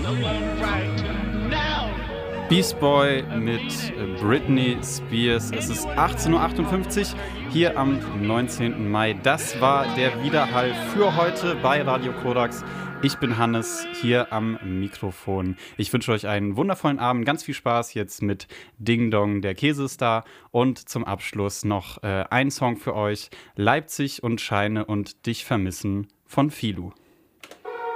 Beast Boy mit Britney Spears. Es ist 18.58 Uhr hier am 19. Mai. Das war der Widerhall für heute bei Radio Korax. Ich bin Hannes, hier am Mikrofon. Ich wünsche euch einen wundervollen Abend, ganz viel Spaß jetzt mit Ding Dong, der Käsestar. Und zum Abschluss noch ein Song für euch, Leipzig und Scheine und Dich vermissen von Filu.